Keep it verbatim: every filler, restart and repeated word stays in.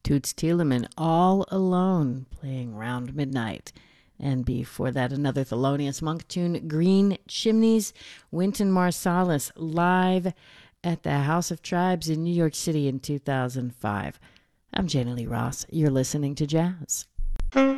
Toots Thielemans, All Alone, playing Round Midnight. And before that, another Thelonious Monk tune, Green Chimneys, Wynton Marsalis, live at the House of Tribes in New York City in two thousand five. I'm Jana Lee Ross. You're listening to Jazz.